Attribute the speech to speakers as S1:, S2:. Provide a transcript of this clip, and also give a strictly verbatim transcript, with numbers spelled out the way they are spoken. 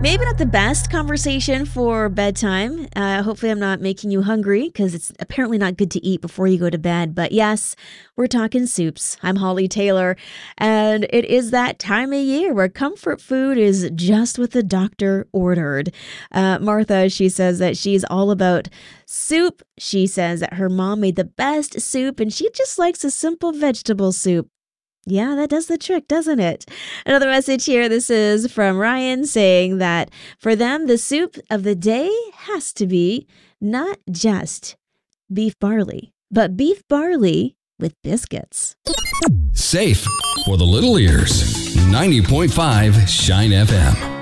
S1: Maybe not the best conversation for bedtime. Uh, hopefully, I'm not making you hungry because it's apparently not good to eat before you go to bed. But yes, we're talking soups. I'm Holly Taylor, and it is that time of year where comfort food is just what the doctor ordered. Uh, Martha, she says that she's all about soup. She says that her mom made the best soup, and she just likes a simple vegetable soup. Yeah, that does the trick, doesn't it? Another message here. This is from Ryan saying that for them, the soup of the day has to be not just beef barley, but beef barley with biscuits.
S2: Safe for the little ears. ninety point five Shine F M.